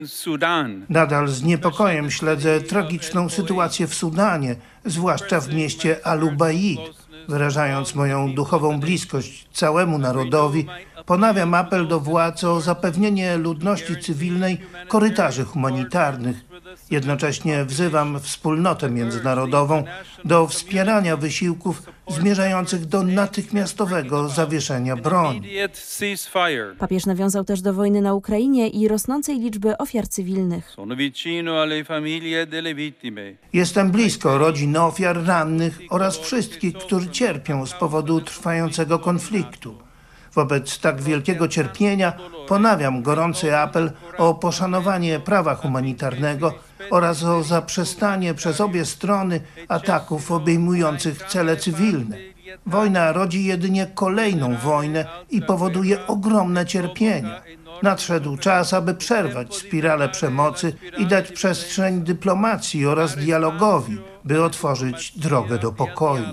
Nadal z niepokojem śledzę tragiczną sytuację w Sudanie, zwłaszcza w mieście Al-Ubaid. Wyrażając moją duchową bliskość całemu narodowi, ponawiam apel do władz o zapewnienie ludności cywilnej korytarzy humanitarnych. Jednocześnie wzywam wspólnotę międzynarodową do wspierania wysiłków zmierzających do natychmiastowego zawieszenia broni. Papież nawiązał też do wojny na Ukrainie i rosnącej liczby ofiar cywilnych. Jestem blisko rodzin ofiar, rannych oraz wszystkich, którzy cierpią z powodu trwającego konfliktu. Wobec tak wielkiego cierpienia ponawiam gorący apel o poszanowanie prawa humanitarnego oraz o zaprzestanie przez obie strony ataków obejmujących cele cywilne. Wojna rodzi jedynie kolejną wojnę i powoduje ogromne cierpienia. Nadszedł czas, aby przerwać spiralę przemocy i dać przestrzeń dyplomacji oraz dialogowi, by otworzyć drogę do pokoju.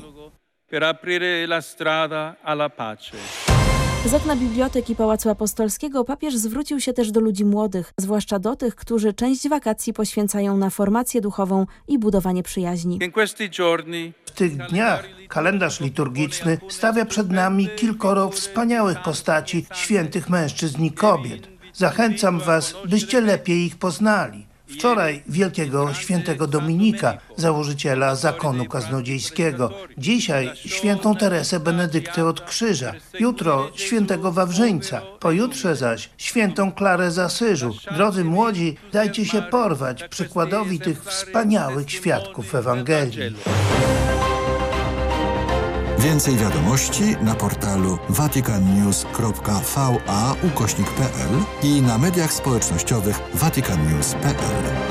Z okna biblioteki Pałacu Apostolskiego papież zwrócił się też do ludzi młodych, zwłaszcza do tych, którzy część wakacji poświęcają na formację duchową i budowanie przyjaźni. W tych dniach kalendarz liturgiczny stawia przed nami kilkoro wspaniałych postaci świętych mężczyzn i kobiet. Zachęcam was, byście lepiej ich poznali. Wczoraj wielkiego świętego Dominika, założyciela zakonu kaznodziejskiego. Dzisiaj świętą Teresę Benedyktę od Krzyża. Jutro świętego Wawrzyńca. Pojutrze zaś świętą Klarę z Asyżu. Drodzy młodzi, dajcie się porwać przykładowi tych wspaniałych świadków Ewangelii. Więcej wiadomości na portalu vaticannews.va/pl i na mediach społecznościowych vaticannews.pl.